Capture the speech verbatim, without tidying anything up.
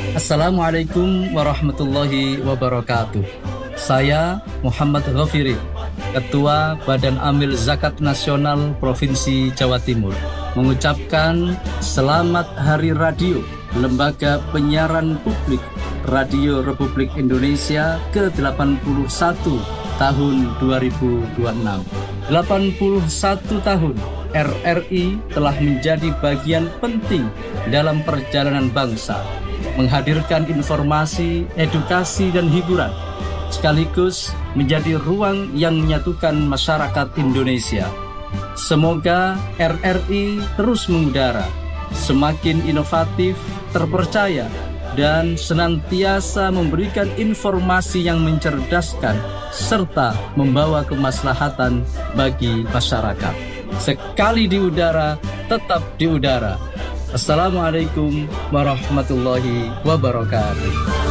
Assalamualaikum warahmatullahi wabarakatuh. Saya Muhammad Ghafiri, Ketua Badan Amil Zakat Nasional Provinsi Jawa Timur, mengucapkan Selamat Hari Radio Lembaga Penyiaran Publik Radio Republik Indonesia ke delapan puluh satu tahun dua ribu dua puluh enam. delapan puluh satu tahun R R I telah menjadi bagian penting dalam perjalanan bangsa, menghadirkan informasi, edukasi, dan hiburan, sekaligus menjadi ruang yang menyatukan masyarakat Indonesia. Semoga R R I terus mengudara, semakin inovatif, terpercaya, dan senantiasa memberikan informasi yang mencerdaskan serta membawa kemaslahatan bagi masyarakat. Sekali di udara, tetap di udara. Assalamualaikum warahmatullahi wabarakatuh.